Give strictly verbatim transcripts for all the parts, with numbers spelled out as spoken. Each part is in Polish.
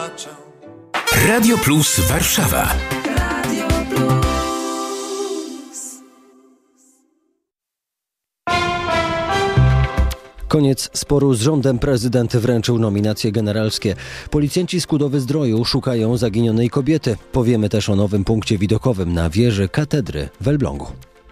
Radio Plus Warszawa. Radio Plus. Koniec sporu z rządem. Prezydent wręczył nominacje generalskie. Policjanci z Kudowy-Zdroju szukają zaginionej kobiety. Powiemy też o nowym punkcie widokowym na wieży katedry w Elblągu.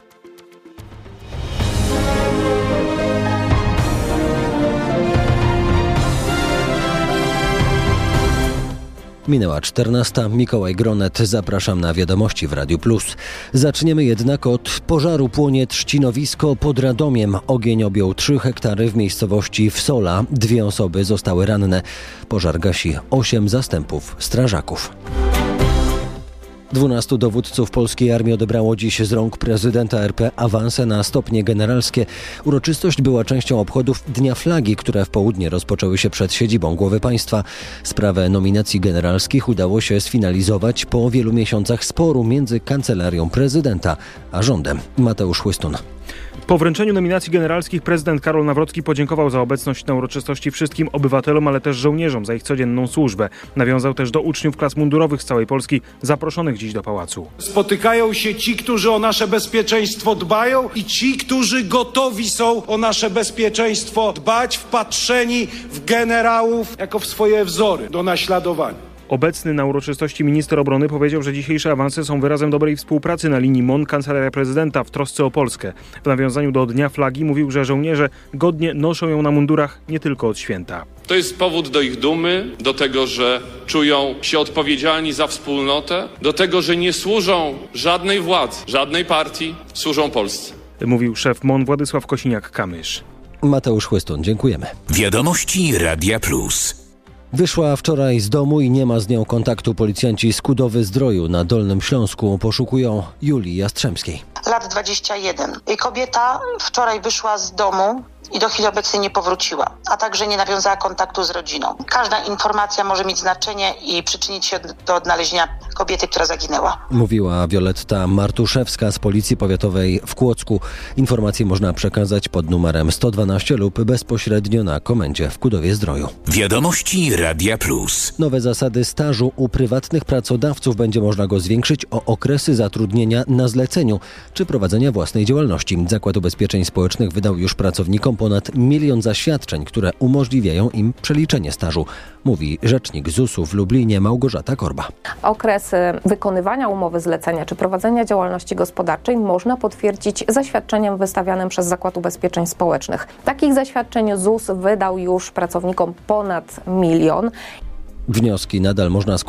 Minęła czternasta. Mikołaj Gronet. Zapraszam na wiadomości w Radiu Plus. Zaczniemy jednak od pożaru. Płonie trzcinowisko pod Radomiem. Ogień objął trzy hektary w miejscowości Wsola. Dwie osoby zostały ranne. Pożar gasi osiem zastępów strażaków. Dwunastu dowódców polskiej armii odebrało dziś z rąk prezydenta R P awanse na stopnie generalskie. Uroczystość była częścią obchodów Dnia Flagi, które w południe rozpoczęły się przed siedzibą głowy państwa. Sprawę nominacji generalskich udało się sfinalizować po wielu miesiącach sporu między kancelarią prezydenta a rządem. Mateusz Chłystun. Po wręczeniu nominacji generalskich prezydent Karol Nawrocki podziękował za obecność na uroczystości wszystkim obywatelom, ale też żołnierzom za ich codzienną służbę. Nawiązał też do uczniów klas mundurowych z całej Polski, zaproszonych dziś do pałacu. Spotykają się ci, którzy o nasze bezpieczeństwo dbają, i ci, którzy gotowi są o nasze bezpieczeństwo dbać, wpatrzeni w generałów jako w swoje wzory do naśladowania. Obecny na uroczystości minister obrony powiedział, że dzisiejsze awanse są wyrazem dobrej współpracy na linii M O N Kancelaria Prezydenta w trosce o Polskę. W nawiązaniu do Dnia Flagi mówił, że żołnierze godnie noszą ją na mundurach nie tylko od święta. To jest powód do ich dumy, do tego, że czują się odpowiedzialni za wspólnotę, do tego, że nie służą żadnej władzy, żadnej partii, służą Polsce. Mówił szef M O N Władysław Kosiniak-Kamysz. Mateusz Chłystun, dziękujemy. Wiadomości Radia Plus. Wyszła wczoraj z domu i nie ma z nią kontaktu. Policjanci z Kudowy-Zdroju na Dolnym Śląsku poszukują Julii Jastrzębskiej. Lat dwadzieścia jeden. Kobieta wczoraj wyszła z domu i do chwili obecnej nie powróciła, a także nie nawiązała kontaktu z rodziną. Każda informacja może mieć znaczenie i przyczynić się do odnalezienia kobiety, która zaginęła. Mówiła Wioletta Martuszewska z Policji Powiatowej w Kłodzku. Informacje można przekazać pod numerem sto dwanaście lub bezpośrednio na komendzie w Kudowie-Zdroju. Wiadomości Radia Plus. Nowe zasady stażu u prywatnych pracodawców. Będzie można go zwiększyć o okresy zatrudnienia na zleceniu czy prowadzenia własnej działalności. Zakład Ubezpieczeń Społecznych wydał już pracownikom ponad milion zaświadczeń, które umożliwiają im przeliczenie stażu, mówi rzecznik Z U S u w Lublinie Małgorzata Korba. Okres wykonywania umowy zlecenia czy prowadzenia działalności gospodarczej można potwierdzić zaświadczeniem wystawianym przez Zakład Ubezpieczeń Społecznych. Takich zaświadczeń Z U S wydał już pracownikom ponad milion. Wnioski nadal można składać